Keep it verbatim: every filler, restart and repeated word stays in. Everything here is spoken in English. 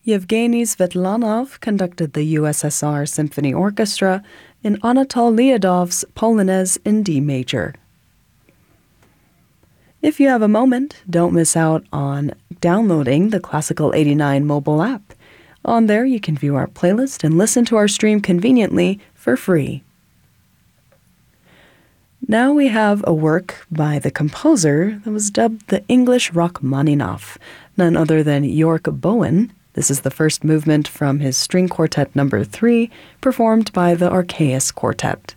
Yevgeny Svetlanov conducted the U S S R Symphony Orchestra in Anatol Lyadov's Polonaise in D major. If you have a moment, don't miss out on downloading the Classical eighty-nine mobile app. On there, you can view our playlist and listen to our stream conveniently for free. Now we have a work by the composer that was dubbed the English Rachmaninoff, none other than York Bowen. This is the first movement from his String Quartet number three, performed by the Archaeus Quartet.